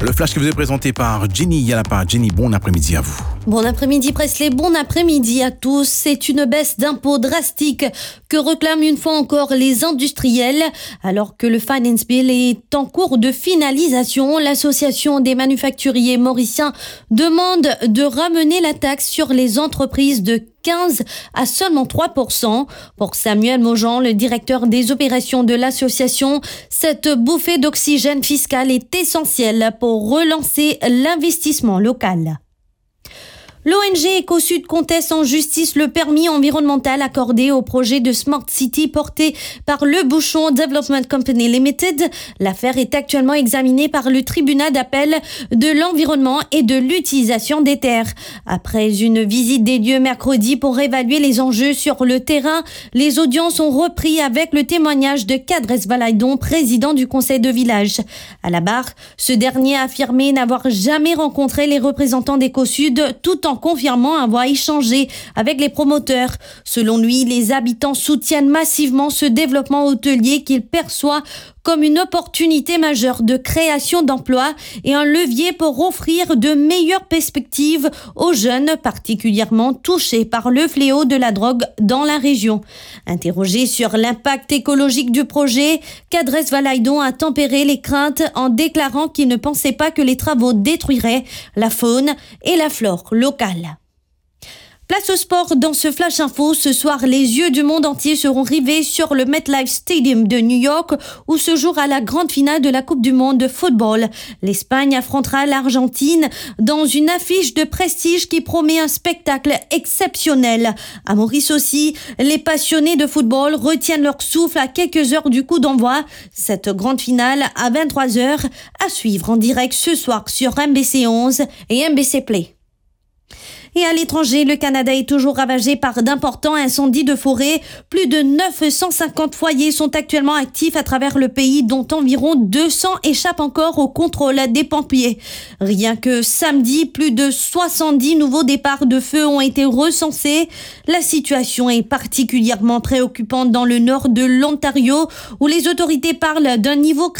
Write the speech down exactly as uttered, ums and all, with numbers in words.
Le flash qui vous est présenté par Jenny Yalapa. Jenny, bon après-midi à vous. Bon après-midi Presley, bon après-midi à tous. C'est une baisse d'impôts drastique que réclament une fois encore les industriels. Alors que le Finance Bill est en cours de finalisation, l'association des manufacturiers mauriciens demande de ramener la taxe sur les entreprises de quinze à seulement trois pour cent. Pour Samuel Maujean, le directeur des opérations de l'association, cette bouffée d'oxygène fiscal est essentielle pour relancer l'investissement local. L'O N G Ecosud conteste en justice le permis environnemental accordé au projet de Smart City porté par Le Bouchon Development Company Limited. L'affaire est actuellement examinée par le tribunal d'appel de l'environnement et de l'utilisation des terres. Après une visite des lieux mercredi pour évaluer les enjeux sur le terrain, les audiences ont repris avec le témoignage de Kadres Valaydon, président du conseil de village. À la barre, ce dernier a affirmé n'avoir jamais rencontré les représentants d'Ecosud tout en en confirmant avoir échangé avec les promoteurs. Selon lui, les habitants soutiennent massivement ce développement hôtelier qu'il perçoit comme une opportunité majeure de création d'emplois et un levier pour offrir de meilleures perspectives aux jeunes particulièrement touchés par le fléau de la drogue dans la région. Interrogé sur l'impact écologique du projet, Kadres Valaydon a tempéré les craintes en déclarant qu'il ne pensait pas que les travaux détruiraient la faune et la flore locale. Place au sport dans ce Flash Info. Ce soir, les yeux du monde entier seront rivés sur le MetLife Stadium de New York où se jouera la grande finale de la Coupe du monde de football. L'Espagne affrontera l'Argentine dans une affiche de prestige qui promet un spectacle exceptionnel. À Maurice aussi, les passionnés de football retiennent leur souffle à quelques heures du coup d'envoi. Cette grande finale à vingt-trois heures à suivre en direct ce soir sur M B C onze et M B C Play. Et à l'étranger, le Canada est toujours ravagé par d'importants incendies de forêt. Plus de neuf cent cinquante foyers sont actuellement actifs à travers le pays, dont environ deux cents échappent encore au contrôle des pompiers. Rien que samedi, plus de soixante-dix nouveaux départs de feu ont été recensés. La situation est particulièrement préoccupante dans le nord de l'Ontario, où les autorités parlent d'un niveau critique